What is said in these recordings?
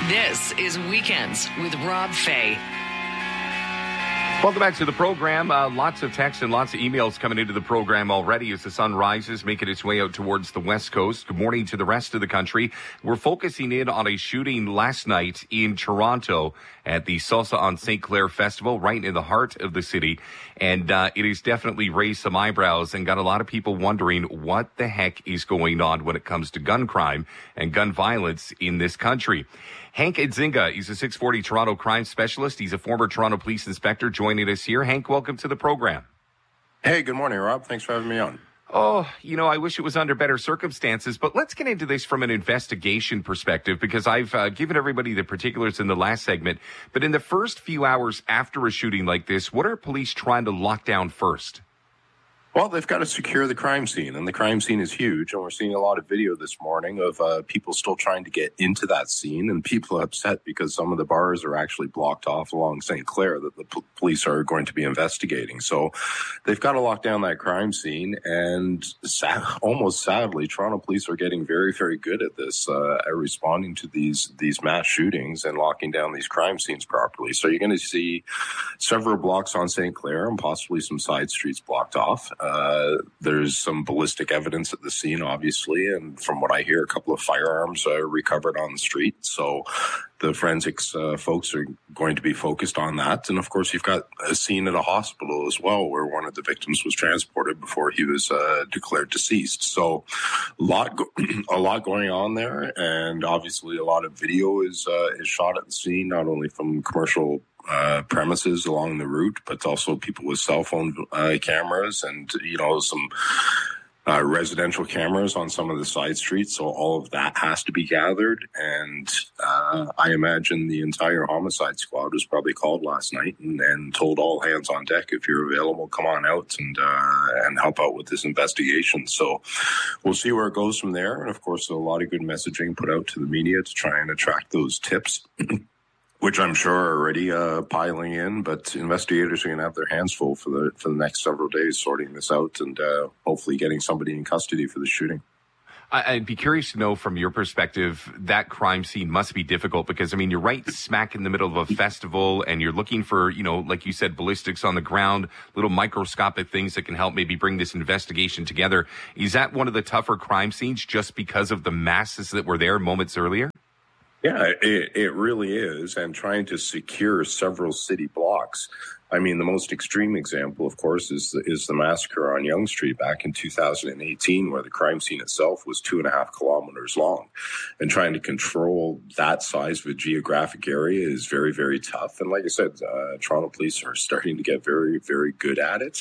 This is Weekends with Rob Fay. Welcome back to the program. Lots of texts and lots of emails coming into the program already as the sun rises, making its way out towards the West Coast. Good morning to the rest of the country. We're focusing in on a shooting last night in Toronto at the Salsa on St. Clair Festival, right in the heart of the city. And it has definitely raised some eyebrows and got a lot of people wondering what the heck is going on when it comes to gun crime and gun violence in this country. Hank Edzinga, he's a 640 Toronto crime specialist. He's a former Toronto police inspector joining us here. Hank, welcome to the program. Hey, good morning, Rob. Thanks for having me on. Oh, I wish it was under better circumstances, but let's get into this from an investigation perspective because I've given everybody the particulars in the last segment. But in the first few hours after a shooting like this, what are police trying to lock down first? Well, they've got to secure the crime scene, and the crime scene is huge, and we're seeing a lot of video this morning of people still trying to get into that scene, and people are upset because some of the bars are actually blocked off along St. Clair that the police are going to be investigating. So they've got to lock down that crime scene, and almost sadly, Toronto police are getting very, very good at this, at responding to these mass shootings and locking down these crime scenes properly. So you're going to see several blocks on St. Clair and possibly some side streets blocked off. There's some ballistic evidence at the scene, obviously, and from what I hear, a couple of firearms are recovered on the street. So the forensics folks are going to be focused on that. And of course, you've got a scene at a hospital as well where one of the victims was transported before he was declared deceased. So a lot going on there. And obviously a lot of video is shot at the scene, not only from commercial premises along the route, but also people with cell phone cameras and, some residential cameras on some of the side streets. So all of that has to be gathered. And I imagine the entire homicide squad was probably called last night and told all hands on deck, if you're available, come on out and help out with this investigation. So we'll see where it goes from there. And of course, a lot of good messaging put out to the media to try and attract those tips. Which I'm sure are already piling in, but investigators are going to have their hands full for the next several days sorting this out and hopefully getting somebody in custody for the shooting. I'd be curious to know from your perspective, that crime scene must be difficult because, you're right smack in the middle of a festival and you're looking for, like you said, ballistics on the ground, little microscopic things that can help maybe bring this investigation together. Is that one of the tougher crime scenes just because of the masses that were there moments earlier? Yeah, it really is. And trying to secure several city blocks. The most extreme example, of course, is the massacre on Yonge Street back in 2018, where the crime scene itself was 2.5 kilometers long. And trying to control that size of a geographic area is very, very tough. And like I said, Toronto police are starting to get very, very good at it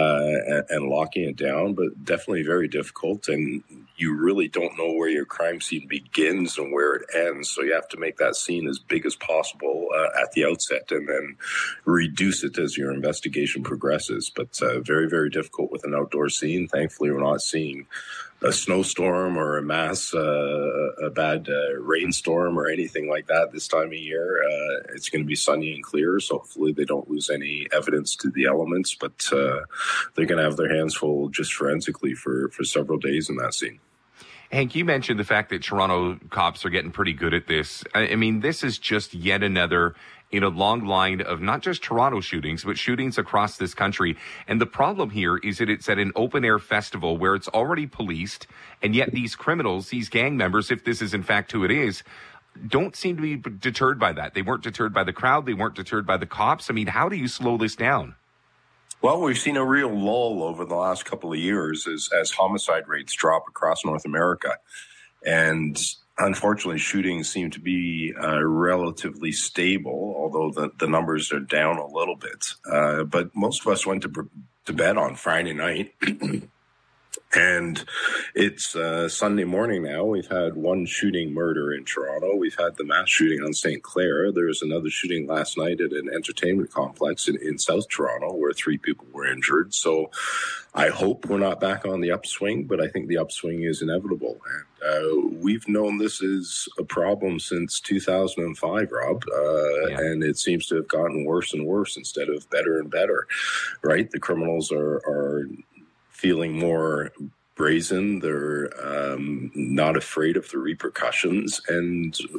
and locking it down, but definitely very difficult. And you really don't know where your crime scene begins and where it ends. So you have to make that scene as big as possible at the outset and then reduce it as your investigation progresses. But very, very difficult with an outdoor scene. Thankfully, we're not seeing a snowstorm or a bad rainstorm or anything like that this time of year. It's going to be sunny and clear, so hopefully they don't lose any evidence to the elements, but they're going to have their hands full just forensically for several days in that scene. Hank, you mentioned the fact that Toronto cops are getting pretty good at this. This is just yet another in a long line of not just Toronto shootings, but shootings across this country. And the problem here is that it's at an open-air festival where it's already policed, and yet these criminals, these gang members, if this is in fact who it is, don't seem to be deterred by that. They weren't deterred by the crowd. They weren't deterred by the cops. How do you slow this down? Well, we've seen a real lull over the last couple of years as homicide rates drop across North America. And unfortunately, shootings seem to be relatively stable, although the numbers are down a little bit. But most of us went to bed on Friday night. And it's Sunday morning now. We've had one shooting murder in Toronto. We've had the mass shooting on St. Clair. There was another shooting last night at an entertainment complex in South Toronto where 3 people were injured. So I hope we're not back on the upswing, but I think the upswing is inevitable. And we've known this is a problem since 2005, Rob, and it seems to have gotten worse and worse instead of better and better, right? The criminals are feeling more brazen. They're not afraid of the repercussions. And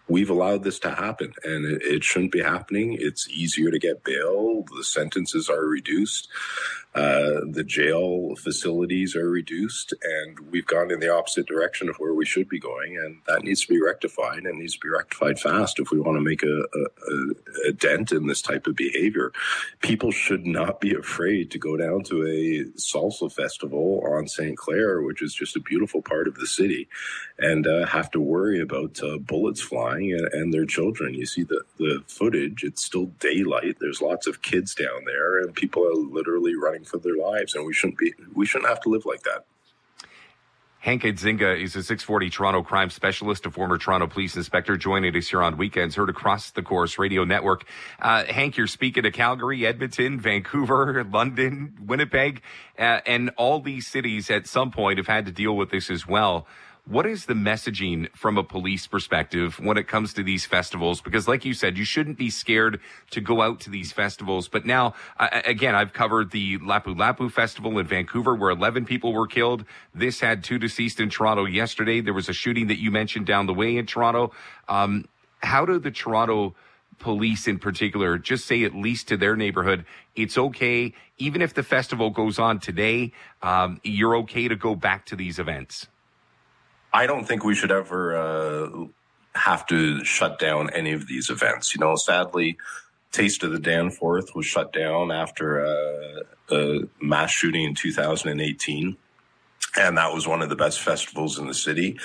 we've allowed this to happen, and it shouldn't be happening. It's easier to get bail. The sentences are reduced. The jail facilities are reduced, and we've gone in the opposite direction of where we should be going, and that needs to be rectified, and needs to be rectified fast if we want to make a dent in this type of behavior. People should not be afraid to go down to a salsa festival on St. Clair, which is just a beautiful part of the city, and have to worry about bullets flying and their children. You see the footage, it's still daylight. There's lots of kids down there, and people are literally running for their lives, and we shouldn't have to live like that. Hank Idzinga is a 640 Toronto crime specialist, a former Toronto police inspector, joining us here on Weekends, heard across the Corus Radio Network. Hank, you're speaking to Calgary, Edmonton, Vancouver, London, Winnipeg, and all these cities at some point have had to deal with this as well. What is the messaging from a police perspective when it comes to these festivals? Because like you said, you shouldn't be scared to go out to these festivals. But now, again, I've covered the Lapu Lapu Festival in Vancouver where 11 people were killed. This had 2 deceased in Toronto yesterday. There was a shooting that you mentioned down the way in Toronto. How do the Toronto police in particular just say, at least to their neighborhood, it's okay, even if the festival goes on today, you're okay to go back to these events? I don't think we should ever have to shut down any of these events. You know, sadly, Taste of the Danforth was shut down after a mass shooting in 2018. And that was one of the best festivals in the city.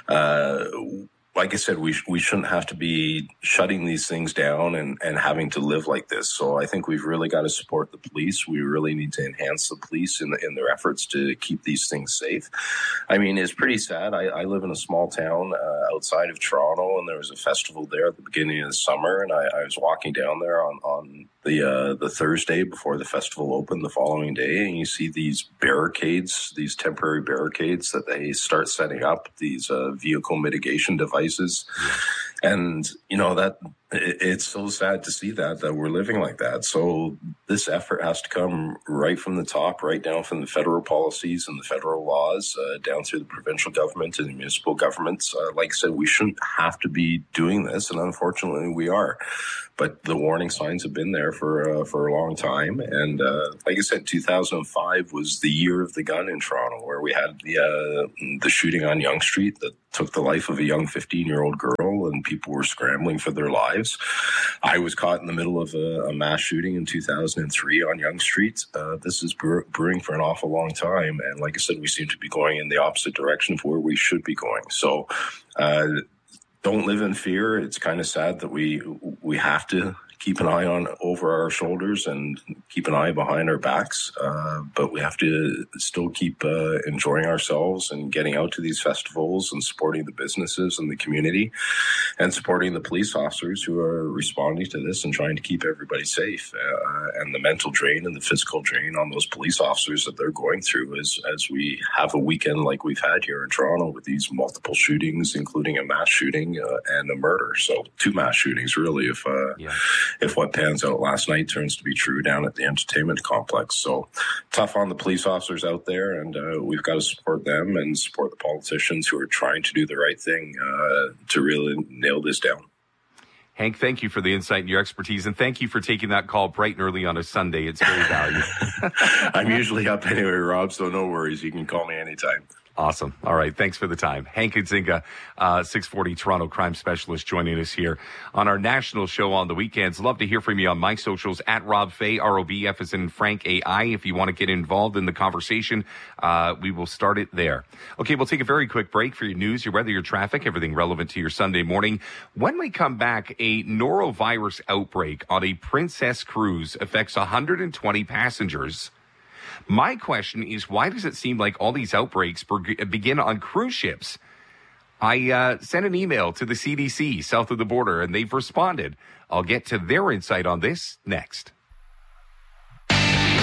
Like I said, we shouldn't have to be shutting these things down and having to live like this. So I think we've really got to support the police. We really need to enhance the police in their efforts to keep these things safe. I mean, it's pretty sad. I live in a small town outside of Toronto, and there was a festival there at the beginning of the summer, and I was walking down there on the Thursday before the festival opened the following day, and you see these barricades, these temporary barricades that they start setting up, these vehicle mitigation devices. And, you know, that it's so sad to see that we're living like that. So this effort has to come right from the top, right down from the federal policies and the federal laws, down through the provincial government and the municipal governments. Like I said, we shouldn't have to be doing this, and unfortunately we are. But the warning signs have been there for a long time. And like I said, 2005 was the year of the gun in Toronto, where we had the shooting on Yonge Street that took the life of a young 15-year-old girl, and people were scrambling for their lives. I was caught in the middle of a mass shooting in 2003 on Yonge Street. This is brewing for an awful long time. And like I said, we seem to be going in the opposite direction of where we should be going. So don't live in fear. It's kind of sad that we have to keep an eye over our shoulders and keep an eye behind our backs. But we have to still keep enjoying ourselves and getting out to these festivals and supporting the businesses and the community and supporting the police officers who are responding to this and trying to keep everybody safe. And the mental drain and the physical drain on those police officers that they're going through as we have a weekend like we've had here in Toronto with these multiple shootings, including a mass shooting and a murder. So 2 mass shootings, really, if what pans out last night turns to be true down at the entertainment complex. So tough on the police officers out there, and we've got to support them and support the politicians who are trying to do the right thing to really nail this down. Hank, thank you for the insight and your expertise, and thank you for taking that call bright and early on a Sunday. It's very valuable. I'm usually up anyway, Rob, so no worries. You can call me anytime. Awesome. All right. Thanks for the time. Hank Idzinga, 640 Toronto crime specialist, joining us here on our national show on the weekends. Love to hear from you on my socials at Rob Fay, ROBF as in Frank AI. If you want to get involved in the conversation, we will start it there. Okay. We'll take a very quick break for your news, your weather, your traffic, everything relevant to your Sunday morning. When we come back, a norovirus outbreak on a Princess cruise affects 120 passengers. My question is, why does it seem like all these outbreaks begin on cruise ships? I sent an email to the CDC south of the border, and they've responded. I'll get to their insight on this next.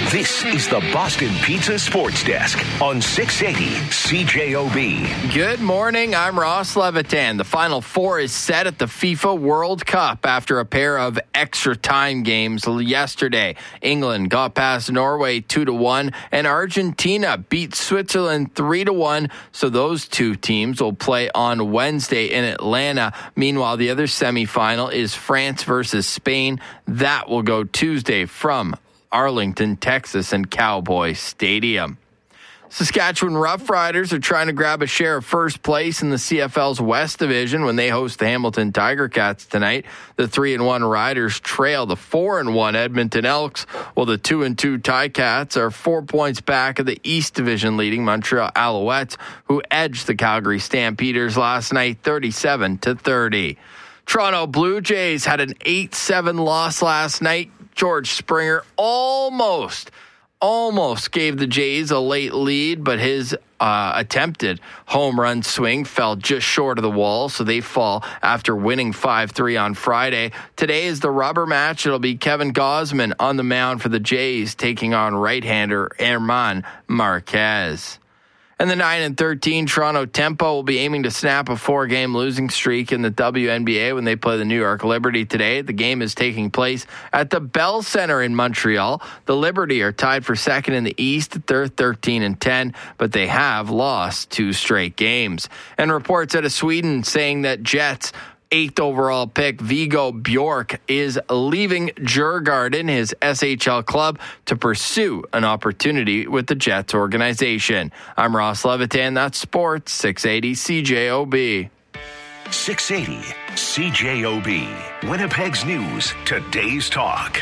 This is the Boston Pizza Sports Desk on 680 CJOB. Good morning. I'm Ross Levitan. The Final Four is set at the FIFA World Cup after a pair of extra time games yesterday. England got past Norway 2-1, and Argentina beat Switzerland 3-1. So those two teams will play on Wednesday in Atlanta. Meanwhile, the other semifinal is France versus Spain. That will go Tuesday from Arlington, Texas, and Cowboy Stadium. Saskatchewan Roughriders are trying to grab a share of first place in the CFL's West Division when they host the Hamilton Tiger Cats tonight. The 3-1 Riders trail the 4-1 Edmonton Elks, while the 2-2 Ticats are 4 points back of the East Division leading Montreal Alouettes, who edged the Calgary Stampeders last night 37-30. Toronto Blue Jays had an 8-7 loss last night. George Springer almost gave the Jays a late lead, but his attempted home run swing fell just short of the wall, so they fall after winning 5-3 on Friday. Today is the rubber match. It'll be Kevin Gausman on the mound for the Jays, taking on right-hander German Marquez. And the 9-13 Toronto Tempo will be aiming to snap a 4-game losing streak in the WNBA when they play the New York Liberty today. The game is taking place at the Bell Center in Montreal. The Liberty are tied for second in the East. They're 13-10, but they have lost 2 straight games. And reports out of Sweden saying that Jets 8th overall pick Viggo Bjork is leaving Djurgården, his SHL club, to pursue an opportunity with the Jets organization. I'm Ross Levitan. That's Sports 680 CJOB. 680 CJOB. Winnipeg's News. Today's Talk.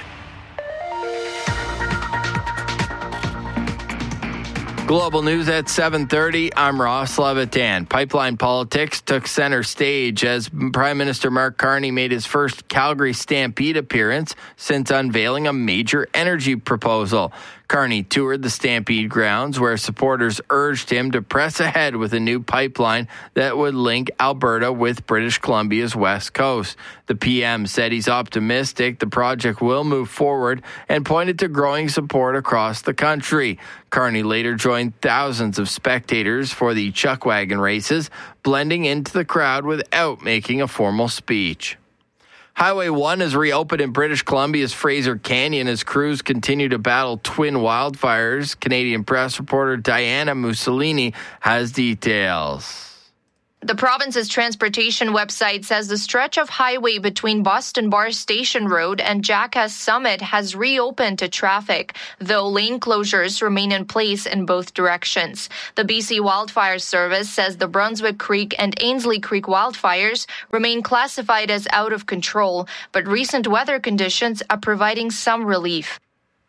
Global News at 7:30. I'm Ross Levitan. Pipeline politics took center stage as Prime Minister Mark Carney made his first Calgary Stampede appearance since unveiling a major energy proposal. Carney toured the Stampede grounds where supporters urged him to press ahead with a new pipeline that would link Alberta with British Columbia's west coast. The PM said he's optimistic the project will move forward and pointed to growing support across the country. Carney later joined thousands of spectators for the chuckwagon races, blending into the crowd without making a formal speech. Highway 1 is reopened in British Columbia's Fraser Canyon as crews continue to battle twin wildfires. Canadian Press reporter Diana Mussolini has details. The province's transportation website says the stretch of highway between Boston Bar Station Road and Jackass Summit has reopened to traffic, though lane closures remain in place in both directions. The BC Wildfire Service says the Brunswick Creek and Ainslie Creek wildfires remain classified as out of control, but recent weather conditions are providing some relief.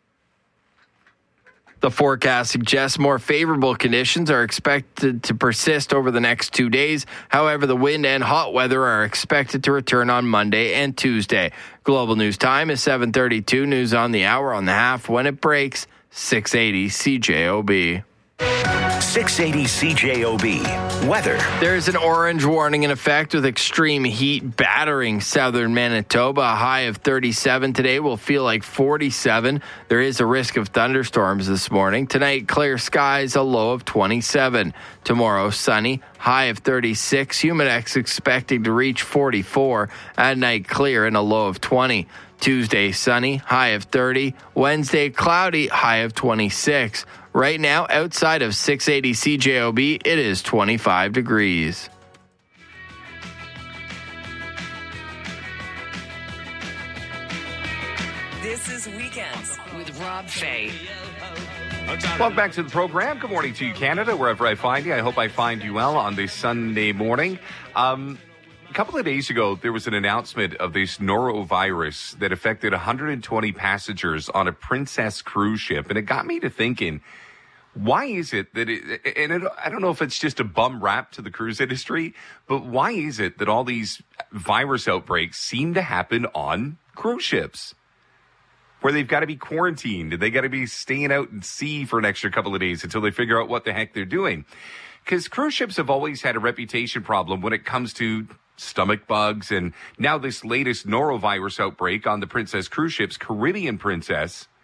The forecast suggests more favorable conditions are expected to persist over the next 2 days. However, the wind and hot weather are expected to return on Monday and Tuesday. Global News Time is 7:32. News on the hour, on the half, when it breaks. 680 CJOB. 680 CJOB. Weather. There's an orange warning in effect with extreme heat battering southern Manitoba. A high of 37 today will feel like 47. There is a risk of thunderstorms this morning. Tonight, clear skies, a low of 27. Tomorrow, sunny, high of 36. Humidex expecting to reach 44. At night, clear and a low of 20. Tuesday, sunny, high of 30. Wednesday, cloudy, high of 26. Right now, outside of 680 CJOB, it is 25 degrees. This is Weekends with Rob Fay. Welcome back to the program. Good morning to you, Canada, wherever I find you. I hope I find you well on this Sunday morning. A couple of days ago, there was an announcement of this norovirus that affected 120 passengers on a Princess cruise ship. And it got me to thinking, why is it that I don't know if it's just a bum rap to the cruise industry, but why is it that all these virus outbreaks seem to happen on cruise ships where they've got to be quarantined and they got to be staying out at sea for an extra couple of days until they figure out what the heck they're doing? Because cruise ships have always had a reputation problem when it comes to stomach bugs, and now this latest norovirus outbreak on the Princess cruise ships, Caribbean Princess,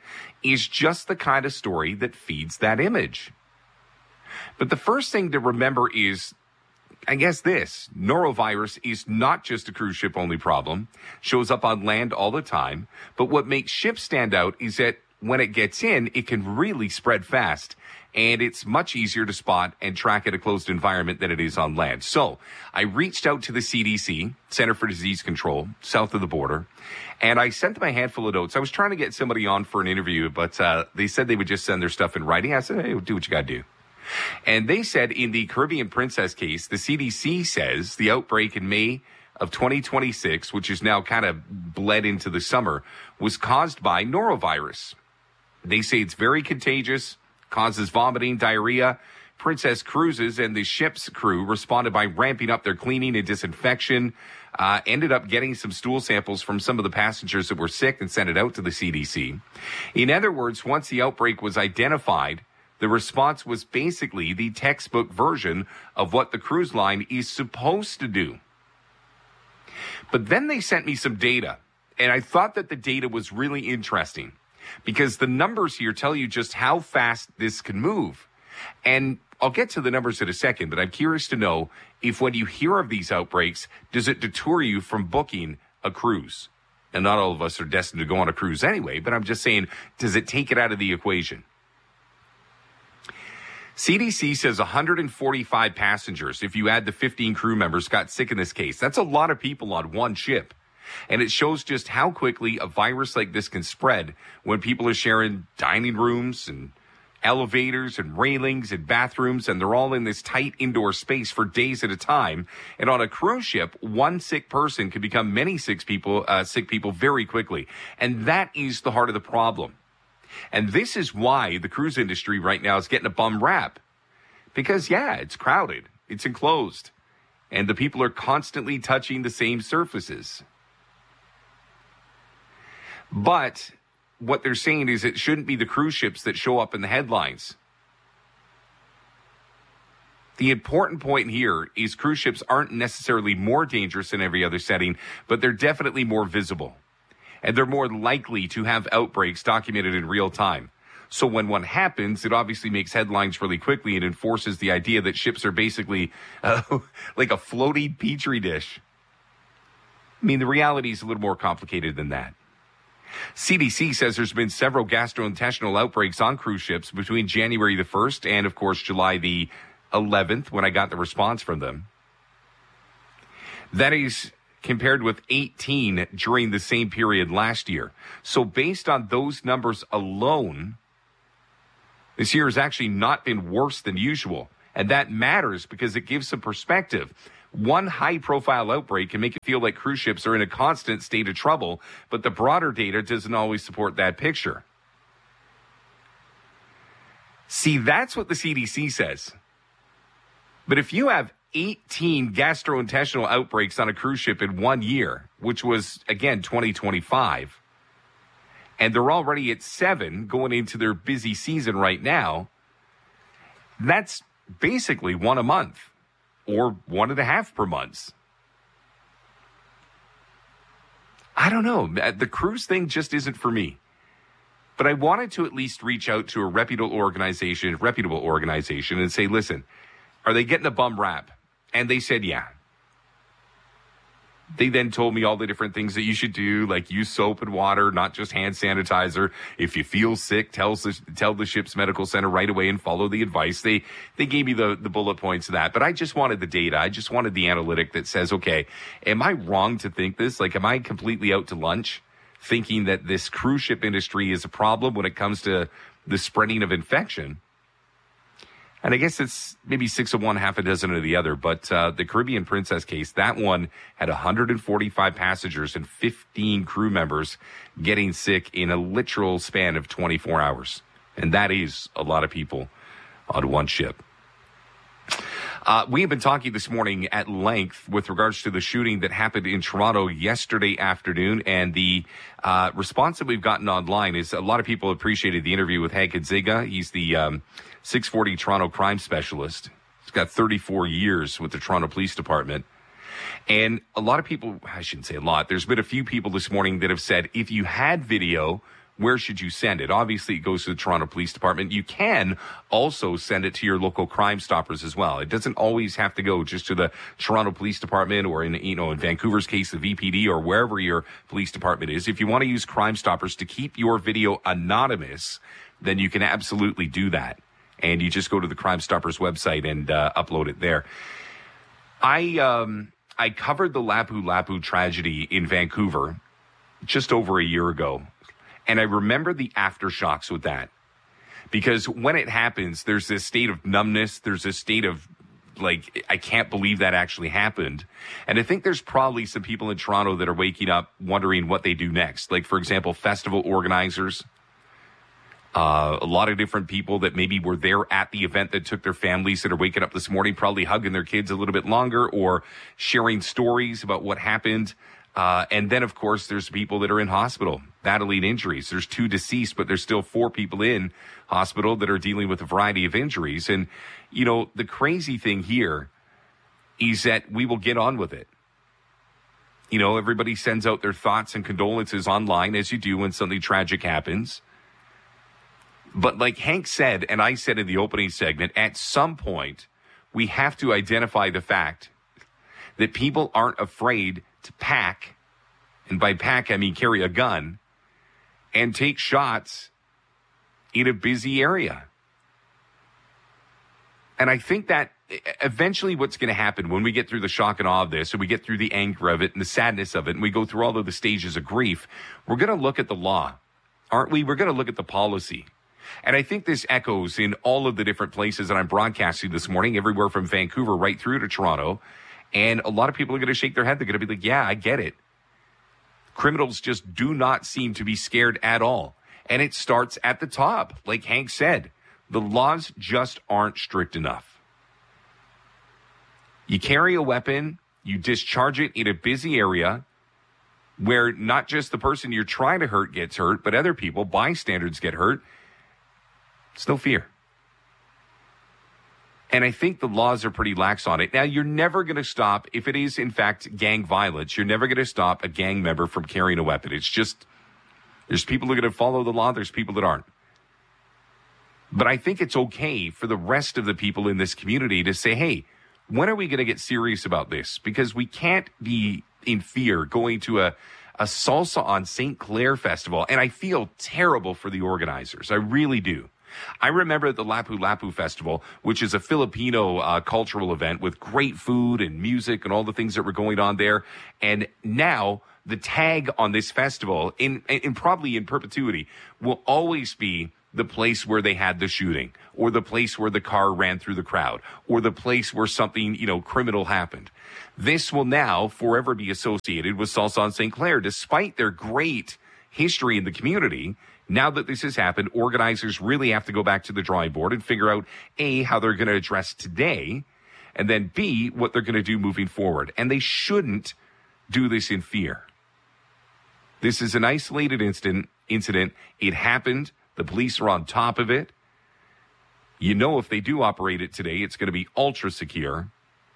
is just the kind of story that feeds that image. But the first thing to remember is, I guess this, norovirus is not just a cruise ship only problem, shows up on land all the time, but what makes ships stand out is that when it gets in, it can really spread fast, and it's much easier to spot and track in a closed environment than it is on land. So I reached out to the CDC, Center for Disease Control, south of the border, and I sent them a handful of notes. I was trying to get somebody on for an interview, but they said they would just send their stuff in writing. I said, hey, do what you got to do. And they said in the Caribbean Princess case, the CDC says the outbreak in May of 2026, which is now kind of bled into the summer, was caused by norovirus. They say it's very contagious, causes vomiting, diarrhea. Princess Cruises and the ship's crew responded by ramping up their cleaning and disinfection, ended up getting some stool samples from some of the passengers that were sick and sent it out to the CDC. In other words, once the outbreak was identified, the response was basically the textbook version of what the cruise line is supposed to do. But then they sent me some data, and I thought that the data was really interesting because the numbers here tell you just how fast this can move. And I'll get to the numbers in a second, but I'm curious to know if when you hear of these outbreaks, does it deter you from booking a cruise? And not all of us are destined to go on a cruise anyway, but I'm just saying, does it take it out of the equation? CDC says 145 passengers, if you add the 15 crew members, got sick in this case. That's a lot of people on one ship. And it shows just how quickly a virus like this can spread when people are sharing dining rooms and elevators and railings and bathrooms, and they're all in this tight indoor space for days at a time. And on a cruise ship, one sick person can become many sick people very quickly. And that is the heart of the problem. And this is why the cruise industry right now is getting a bum rap. Because, yeah, it's crowded, it's enclosed, and the people are constantly touching the same surfaces. But what they're saying is it shouldn't be the cruise ships that show up in the headlines. The important point here is cruise ships aren't necessarily more dangerous in every other setting, but they're definitely more visible. And they're more likely to have outbreaks documented in real time. So when one happens, it obviously makes headlines really quickly and enforces the idea that ships are basically like a floating petri dish. I mean, the reality is a little more complicated than that. CDC says there's been several gastrointestinal outbreaks on cruise ships between January the 1st and, of course, July the 11th, when I got the response from them. That is compared with 18 during the same period last year. So based on those numbers alone, this year has actually not been worse than usual. And that matters because it gives some perspective. One high-profile outbreak can make it feel like cruise ships are in a constant state of trouble, but the broader data doesn't always support that picture. See, that's what the CDC says. But if you have 18 gastrointestinal outbreaks on a cruise ship in 1 year, which was, again, 2025, and they're already at 7 going into their busy season right now, that's basically 1 a month or 1.5 per month. I don't know. The cruise thing just isn't for me. But I wanted to at least reach out to a reputable organization and say, listen, are they getting a bum rap? And they said, yeah. They then told me all the different things that you should do, like use soap and water, not just hand sanitizer. If you feel sick, tell the ship's medical center right away and follow the advice. They gave me the bullet points of that. But I just wanted the data. I just wanted the analytic that says, okay, am I wrong to think this? Like, am I completely out to lunch thinking that this cruise ship industry is a problem when it comes to the spreading of infection? And I guess it's maybe 6 of one, half a dozen of the other. But the Caribbean Princess case, that one had 145 passengers and 15 crew members getting sick in a literal span of 24 hours. And that is a lot of people on one ship. We have been talking this morning at length with regards to the shooting that happened in Toronto yesterday afternoon. And the response that we've gotten online is a lot of people appreciated the interview with Hank Nziga. He's the 640 Toronto crime specialist. He's got 34 years with the Toronto Police Department. And a lot of people, I shouldn't say a lot, there's been a few people this morning that have said, if you had video where should you send it? Obviously, it goes to the Toronto Police Department. You can also send it to your local Crime Stoppers as well. It doesn't always have to go just to the Toronto Police Department or in Vancouver's case, the VPD or wherever your police department is. If you want to use Crime Stoppers to keep your video anonymous, then you can absolutely do that. And you just go to the Crime Stoppers website and upload it there. I covered the Lapu Lapu tragedy in Vancouver just over a year ago. And I remember the aftershocks with that, because when it happens, there's this state of numbness. There's this state of like, I can't believe that actually happened. And I think there's probably some people in Toronto that are waking up wondering what they do next. Like, for example, festival organizers, a lot of different people that maybe were there at the event that took their families that are waking up this morning, probably hugging their kids a little bit longer or sharing stories about what happened. And then, of course, there's people that are in hospital battling injuries. There's 2 deceased, but there's still 4 people in hospital that are dealing with a variety of injuries. And, the crazy thing here is that we will get on with it. Everybody sends out their thoughts and condolences online, as you do when something tragic happens. But like Hank said, and I said in the opening segment, at some point, we have to identify the fact that people aren't afraid to pack, and by pack I mean carry a gun, and take shots in a busy area. And I think that eventually what's going to happen when we get through the shock and awe of this, and we get through the anger of it and the sadness of it, and we go through all of the stages of grief, we're going to look at the law, aren't we? We're going to look at the policy. And I think this echoes in all of the different places that I'm broadcasting this morning, everywhere from Vancouver right through to Toronto. And a lot of people are going to shake their head. They're going to be like, yeah, I get it. Criminals just do not seem to be scared at all. And it starts at the top. Like Hank said, the laws just aren't strict enough. You carry a weapon, you discharge it in a busy area where not just the person you're trying to hurt gets hurt, but other people, bystanders, get hurt. It's no fear. And I think the laws are pretty lax on it. Now, you're never going to stop, if it is, in fact, gang violence, you're never going to stop a gang member from carrying a weapon. It's just, there's people that are going to follow the law, there's people that aren't. But I think it's okay for the rest of the people in this community to say, hey, when are we going to get serious about this? Because we can't be in fear going to a Salsa on St. Clair festival. And I feel terrible for the organizers. I really do. I remember the Lapu Lapu Festival, which is a Filipino cultural event with great food and music and all the things that were going on there. And now the tag on this festival, in probably in perpetuity, will always be the place where they had the shooting, or the place where the car ran through the crowd, or the place where something, criminal happened. This will now forever be associated with Salsa on St. Clair, despite their great history in the community. Now that this has happened, organizers really have to go back to the drawing board and figure out, A, how they're going to address today, and then B, what they're going to do moving forward. And they shouldn't do this in fear. This is an isolated incident. It happened. The police are on top of it. If they do operate it today, it's going to be ultra secure.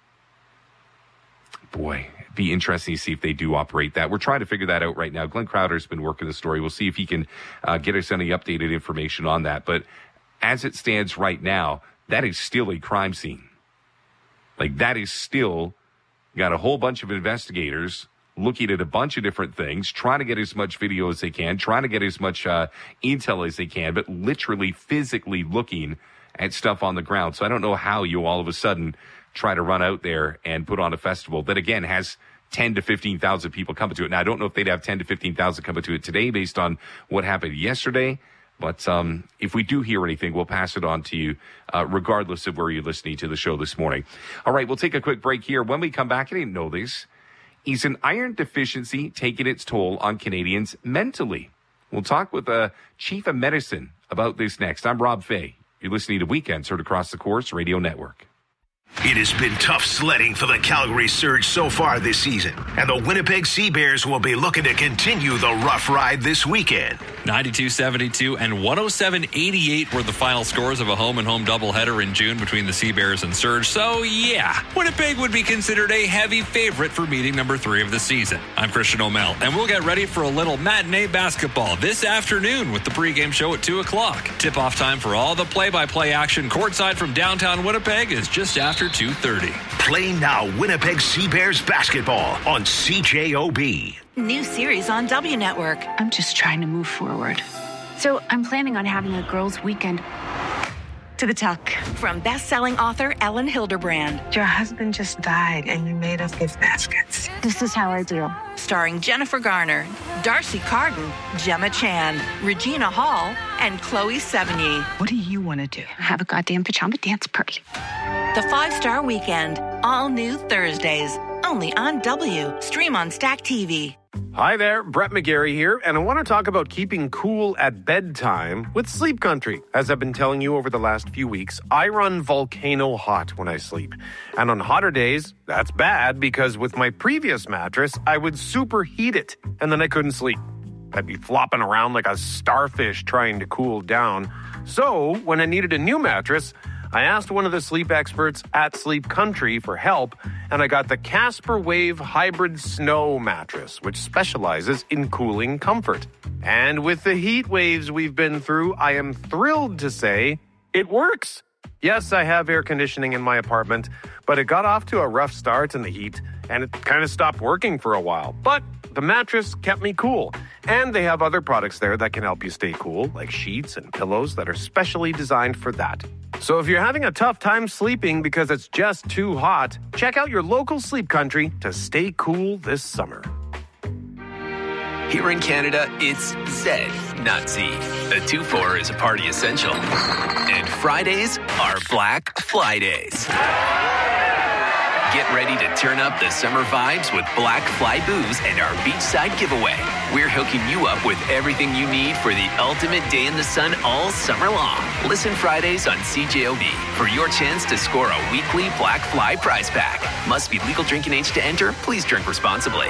Boy, it'd be interesting to see if they do operate that. We're trying to figure that out right now. Glenn Crowder's been working the story. We'll see if he can get us any updated information on that. But as it stands right now, that is still a crime scene. Like, that is still got a whole bunch of investigators looking at a bunch of different things, trying to get as much video as they can, trying to get as much intel as they can, but literally physically looking at stuff on the ground. So I don't know how you all of a sudden try to run out there and put on a festival that, again, has 10 to 15,000 people coming to it. Now, I don't know if they'd have 10 to 15,000 coming to it today based on what happened yesterday. But if we do hear anything, we'll pass it on to you, regardless of where you're listening to the show this morning. All right, we'll take a quick break here. When we come back, I didn't know this. Is an iron deficiency taking its toll on Canadians mentally? We'll talk with the chief of medicine about this next. I'm Rob Fay. You're listening to Weekends heard across the Corus Radio Network. It has been tough sledding for the Calgary Surge so far this season, and the Winnipeg Sea Bears will be looking to continue the rough ride this weekend. 92-72 and 107-88 were the final scores of a home-and-home doubleheader in June between the Sea Bears and Surge. So, yeah, Winnipeg would be considered a heavy favorite for meeting number 3 of the season. I'm Christian O'Mell, and we'll get ready for a little matinee basketball this afternoon with the pregame show at 2 o'clock. Tip-off time for all the play-by-play action courtside from downtown Winnipeg is just after 2:30. Play now Winnipeg Sea Bears basketball on CJOB. New series on W Network. I'm just trying to move forward. So I'm planning on having a girls' weekend to the tuck. From best-selling author Ellen Hilderbrand. Your husband just died and you made us gift baskets. This is how I do. Starring Jennifer Garner, Darcy Carden, Gemma Chan, Regina Hall, and Chloe Sevigny. What do you want to do? Have a goddamn pajama dance party. The 5-Star Weekend. All new Thursdays. Only on W. Stream on Stack TV. Hi there, Brett McGarry here, and I want to talk about keeping cool at bedtime with Sleep Country. As I've been telling you over the last few weeks, I run volcano hot when I sleep. And on hotter days, that's bad because with my previous mattress, I would superheat it, and then I couldn't sleep. I'd be flopping around like a starfish trying to cool down. So, when I needed a new mattress, I asked one of the sleep experts at Sleep Country for help, and I got the Casper Wave Hybrid Snow mattress, which specializes in cooling comfort. And with the heat waves we've been through, I am thrilled to say it works. Yes, I have air conditioning in my apartment, but it got off to a rough start in the heat, and it kind of stopped working for a while. But the mattress kept me cool, and they have other products there that can help you stay cool, like sheets and pillows that are specially designed for that. So if you're having a tough time sleeping because it's just too hot, check out your local Sleep Country to stay cool this summer. Here in Canada, it's Z, not Z. A 2-4 is a party essential. And Fridays are Black Fly Days. Get ready to turn up the summer vibes with Black Fly Booze and our beachside giveaway. We're hooking you up with everything you need for the ultimate day in the sun all summer long. Listen Fridays on CJOB for your chance to score a weekly Black Fly prize pack. Must be legal drinking age to enter. Please drink responsibly.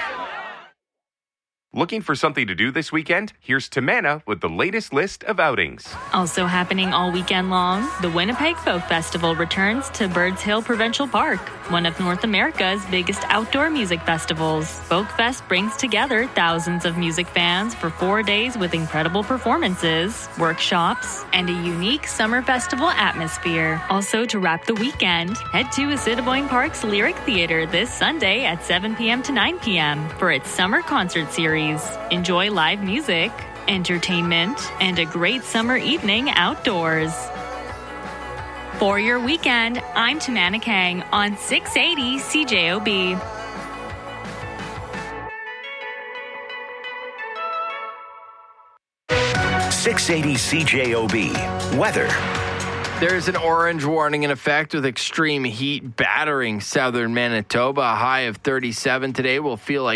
Looking for something to do this weekend? Here's Tamana with the latest list of outings. Also happening all weekend long, the Winnipeg Folk Festival returns to Birds Hill Provincial Park, one of North America's biggest outdoor music festivals. Folk Fest brings together thousands of music fans for 4 days with incredible performances, workshops, and a unique summer festival atmosphere. Also, to wrap the weekend, head to Assiniboine Park's Lyric Theatre this Sunday at 7 p.m. to 9 p.m. for its summer concert series. Enjoy live music, entertainment, and a great summer evening outdoors. For your weekend, I'm Tamana Kang on 680 CJOB. .680 CJOB. Weather. There's an orange warning in effect with extreme heat battering southern Manitoba. A high of 37 today will feel like